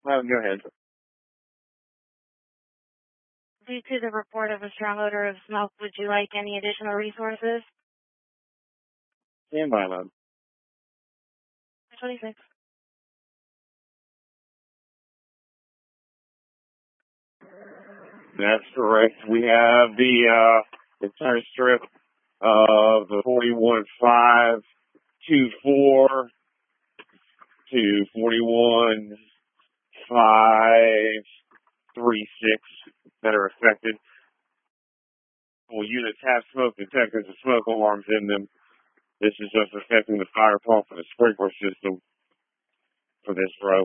Go ahead. Due to the report of a strong odor of smoke, would you like any additional resources? Stand by, love. 26. That's correct. We have the entire strip of the 41.524 to 41.536 that are affected. Well, units have smoke detectors and smoke alarms in them. This is just affecting the fire pump and the sprinkler system for this row.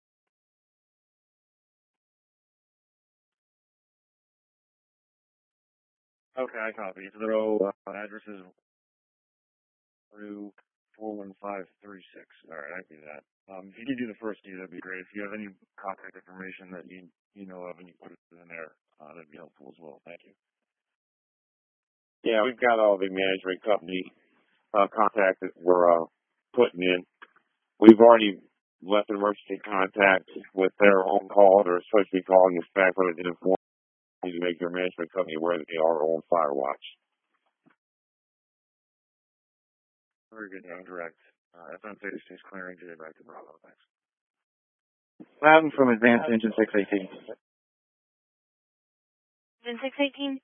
Okay, I copy. The row addresses through 41536. All right, I do that. If you could do the first key, that'd be great. If you have any contact information that you know of and you put it in there, that'd be helpful as well. Thank you. Yeah, we've got all the management company contact that we're putting in. We've already left an emergency contact with their own call. They're supposed to be calling us back when they did inform you to make your management company aware that they are on fire watch. Very good, direct. FM 36 clearing today back to Bravo. Thanks. Loudon from Advanced Engine 618. Engine 618?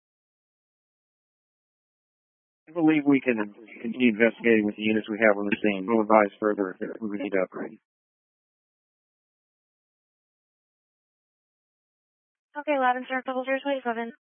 I believe we can continue investigating with the units we have on the scene. We'll advise further if we need to upgrade. Okay, Loudon, sir, 00027.